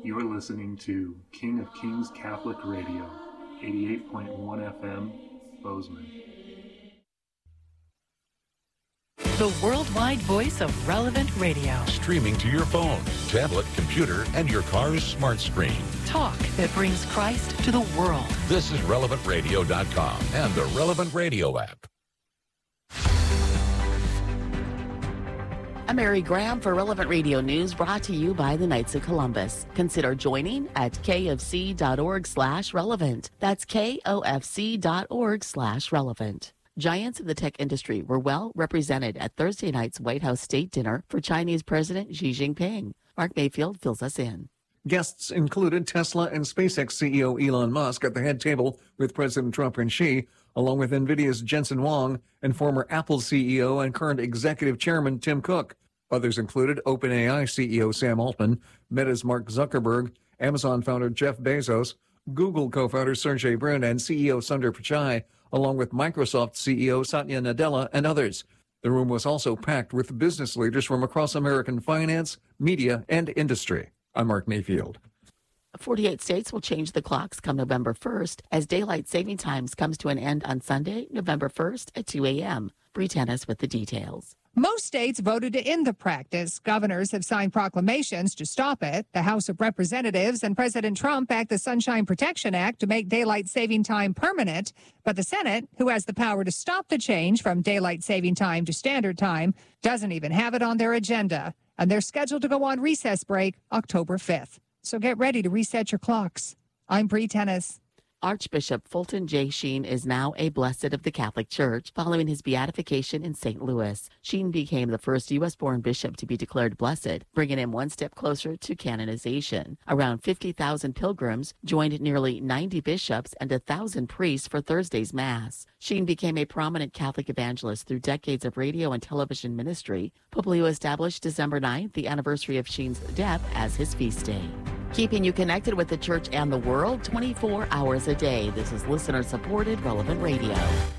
You're listening to King of Kings Catholic Radio, 88.1 FM, Bozeman. The worldwide voice of Relevant Radio. Streaming to your phone, tablet, computer, and your car's smart screen. Talk that brings Christ to the world. This is RelevantRadio.com and the Relevant Radio app. I'm Mary Graham for Relevant Radio News, brought to you by the Knights of Columbus. Consider joining at kfc.org/relevant. That's kofc.org/relevant. Giants of the tech industry were well represented at Thursday night's White House State Dinner for Chinese President Xi Jinping. Mark Mayfield fills us in. Guests included Tesla and SpaceX CEO Elon Musk at the head table with President Trump and Xi, along with NVIDIA's Jensen Huang and former Apple CEO and current executive chairman Tim Cook. Others included OpenAI CEO Sam Altman, Meta's Mark Zuckerberg, Amazon founder Jeff Bezos, Google co-founder Sergey Brin, and CEO Sundar Pichai, along with Microsoft CEO Satya Nadella and others. The room was also packed with business leaders from across American finance, media, and industry. I'm Mark Mayfield. 48 states will change the clocks come November 1st as daylight saving times comes to an end on Sunday, November 1st at 2 a.m. Bree Tennis with the details. Most states voted to end the practice. Governors have signed proclamations to stop it. The House of Representatives and President Trump backed the Sunshine Protection Act to make daylight saving time permanent. But the Senate, who has the power to stop the change from daylight saving time to standard time, doesn't even have it on their agenda. And they're scheduled to go on recess break October 5th. So get ready to reset your clocks. I'm Bree Tennis. Archbishop Fulton J. Sheen is now a blessed of the Catholic Church following his beatification in St. Louis. Sheen became the first U.S.-born bishop to be declared blessed, bringing him one step closer to canonization. Around 50,000 pilgrims joined nearly 90 bishops and 1,000 priests for Thursday's Mass. Sheen became a prominent Catholic evangelist through decades of radio and television ministry. Pope Leo established December 9th, the anniversary of Sheen's death, as his feast day. Keeping you connected with the church and the world 24 hours a day. This is listener-supported Relevant Radio.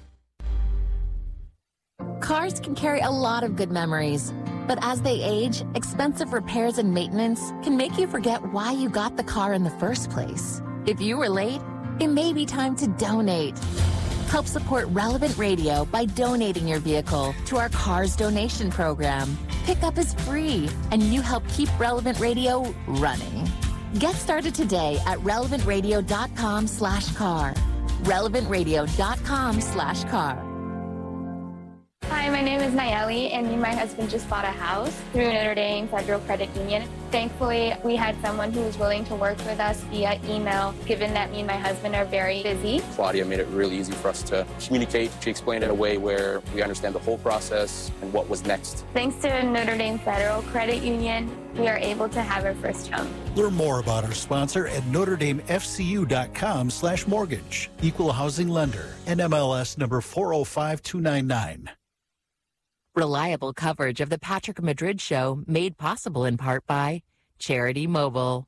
Cars can carry a lot of good memories, but as they age, expensive repairs and maintenance can make you forget why you got the car in the first place. If you were late, it may be time to donate. Help support Relevant Radio by donating your vehicle to our Cars Donation Program. Pickup is free, and you help keep Relevant Radio running. Get started today at relevantradio.com/car. relevantradio.com/car. Hi, my name is Nayeli, and me and my husband just bought a house through Notre Dame Federal Credit Union. Thankfully, we had someone who was willing to work with us via email, given that me and my husband are very busy. Claudia made it really easy for us to communicate. She explained it in a way where we understand the whole process and what was next. Thanks to Notre Dame Federal Credit Union, we are able to have our first home. Learn more about our sponsor at NotreDameFCU.com/mortgage. Equal housing lender. NMLS number 405299. Reliable coverage of the Patrick Madrid Show, made possible in part by Charity Mobile.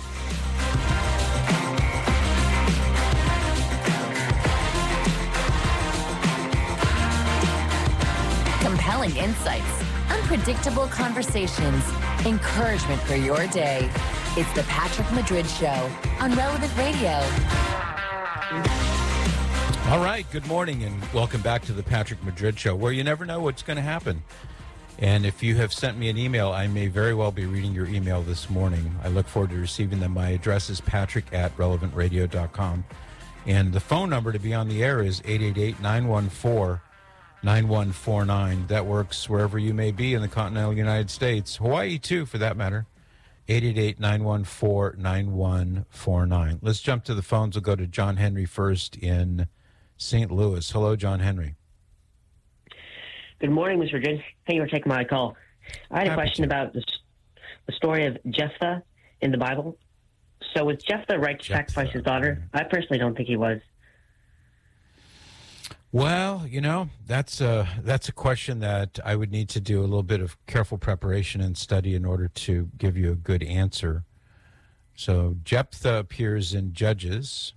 Compelling insights, unpredictable conversations, encouragement for your day. It's the Patrick Madrid Show on Relevant Radio. All right, good morning and welcome back to the Patrick Madrid Show, where you never know what's going to happen. And if you have sent me an email, I may very well be reading your email this morning. I look forward to receiving them. My address is patrick@relevantradio.com. And the phone number to be on the air is 888-914-9149. That works wherever you may be in the continental United States. Hawaii, too, for that matter. 888-914-9149. Let's jump to the phones. We'll go to John Henry first in St. Louis. Hello, John Henry. Good morning, Mr. Good. Thank you for taking my call. I had a question about the story of Jephthah in the Bible. So was Jephthah right to sacrifice his daughter? I personally don't think he was. Well, you know, that's a question that I would need to do a little bit of careful preparation and study in order to give you a good answer. So Jephthah appears in Judges,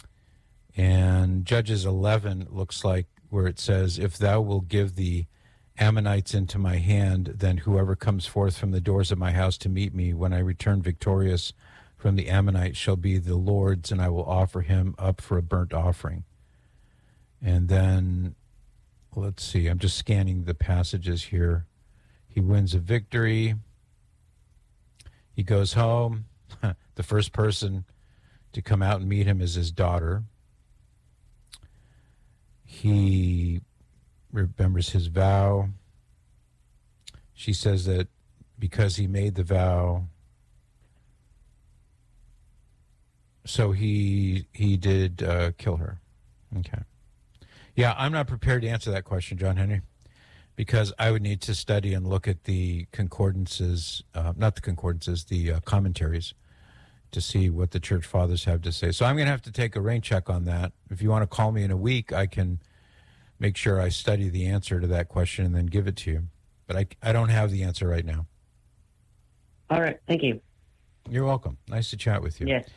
and Judges 11 looks like where it says, "If thou wilt give the Ammonites into my hand, then whoever comes forth from the doors of my house to meet me when I return victorious from the Ammonites shall be the Lord's, and I will offer him up for a burnt offering. And then, let's see, I'm just scanning the passages here. He wins a victory. He goes home. The first person to come out and meet him is his daughter. He remembers his vow. She says that because he made the vow, so he did kill her. Okay. Yeah, I'm not prepared to answer that question, John Henry, because I would need to study and look at the concordances, not the concordances, the commentaries, to see what the church fathers have to say. So I'm going to have to take a rain check on that. If you want to call me in a week, I can make sure I study the answer to that question and then give it to you. But I don't have the answer right now. All right. Thank you. You're welcome. Nice to chat with you. Yes.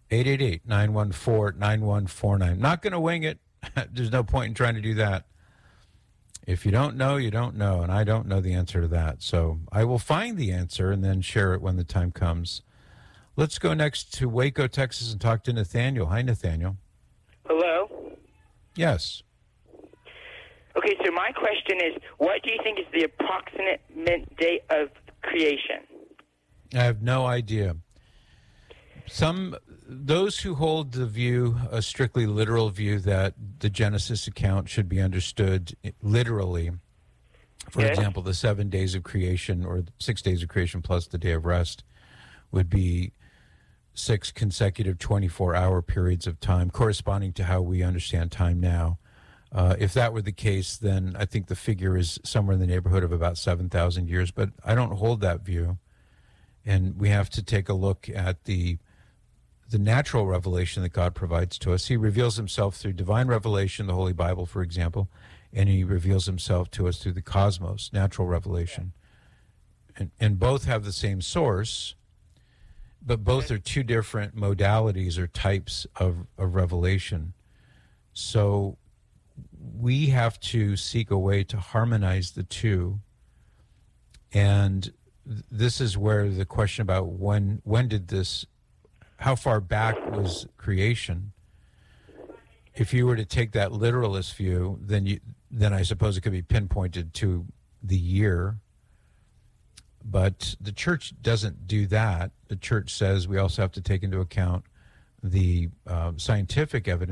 888-914-9149. Not going to wing it. There's no point in trying to do that. If you don't know, you don't know, and I don't know the answer to that. So I will find the answer and then share it when the time comes. Let's go next to Waco, Texas, and talk to Nathaniel. Hi, Nathaniel. Hello? Yes. Okay, so my question is, what do you think is the approximate date of creation? I have no idea. Those who hold the view, a strictly literal view, that the Genesis account should be understood literally, for example, the 7 days of creation or 6 days of creation plus the day of rest would be 6 consecutive 24-hour periods of time corresponding to how we understand time now. If that were the case, then I think the figure is somewhere in the neighborhood of about 7,000 years, but I don't hold that view. And we have to take a look at the natural revelation that God provides to us. He reveals himself through divine revelation, the Holy Bible, for example, and he reveals himself to us through the cosmos, natural revelation. And both have the same source, but both are two different modalities or types of revelation. So we have to seek a way to harmonize the two. And this is where the question about when did this, how far back was creation? If you were to take that literalist view, then I suppose it could be pinpointed to the year. But the church doesn't do that. The church says we also have to take into account the scientific evidence